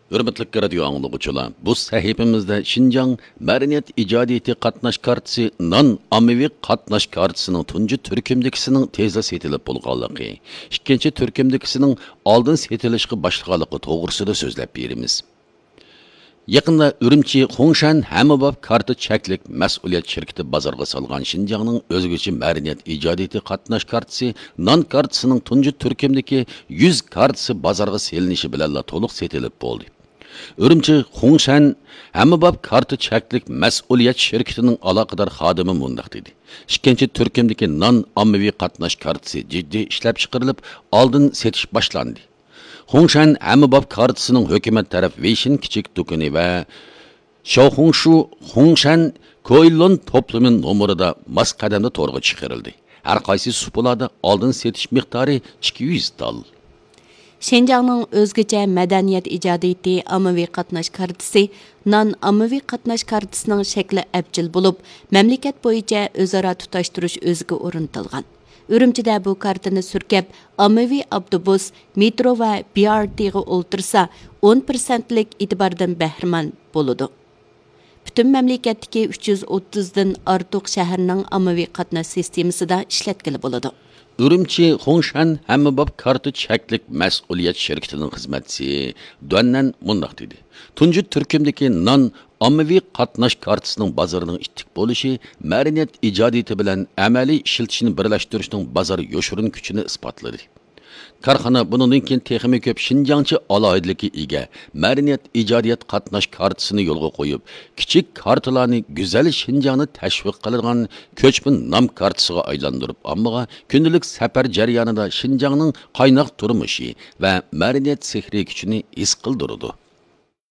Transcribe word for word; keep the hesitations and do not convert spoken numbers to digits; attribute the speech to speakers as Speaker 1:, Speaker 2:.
Speaker 1: Hürmetli radio anlıqçılar, bu sahifimizde Şinjan Madaniyat İcadiyeti Qatnaş Kartisi non ommaviy qatnaş kartisining tunji turkumdagisining tezda setilib bo'lganligi, ikkinchi turkumdagisining oldin setilishga boshlaganligi to'g'risida so'zlab beramiz. Yaqinda Urumchi Xongshan Hammabop karta cheklik mas'uliyat shirkati bozorga solgan Şinjanning o'zgacha Madaniyat İcadiyeti Qatnaş Kartisi non kartisining tunji turkumdagi yuz kartisi bozorga selinishi bilan to'liq setilib bo'ldi. Urumchi Xongshan Hammabop karta cheklik mas'uliyat shirkatining aloqador xodimi mundaq dedi. Ikkinchi turkumdagi non ommaviy qatnash kartisi jiddiy ishlab chiqarilib, oldin setish boshlandi. Xongshan Hammabop kartisining hukumat taraf Weishin kichik do'koni va Shaohongshu Xongshan Koilon to'plami nomerida mas qadamda to'g'ri chiqarildi. Har qaysi supularda oldin setish miqdori ikki yuz dol.
Speaker 2: Şinjanның özgəçə mədəniyyət icadiyeti ommaviy qatnaş kartisi non ommaviy qatnaş kartisining shakli əbcil bo'lib, mamlakat bo'yicha o'zaro tutashtirish o'ziga o'rnatilgan. Urumchida bu kartini surkab, ommaviy avtobus, metro va B R T ga o'ltirsa, o'n persentlik e'tibordan bahramand bo'ladi. Butun mamlakatdagi uch yuz o'ttizdan ortiq shaharning ommaviy qatnash sistemasida ishlatkili bo'ladi.
Speaker 1: Urumchi Xongshan Hammabop karta cheklik mas'uliyat shirkatining xizmatchisi Duannan mundaq dedi. Tunji turkumdagi non ommaviy qatnash kartisining bozorining ittiq bo'lishi madaniyat ijodiyati bilan amaliy ishlatishni birlashtirishning bozor yo'shirin kuchini isbotladi. Korxona bundan keyin texnik ko'p Şinjanchi alohidlikka ega madaniyat ijodiyat qatnash kartisini yo'lga qo'yib, kichik kartalarni go'zal Şinjanni tashviq qiladigan ko'chman nom kartisiga aylantirib, ammoga kundalik safar jarayonida Şinjanning qaynoq turmushi va madaniyat sehri kuchini his qildirdi.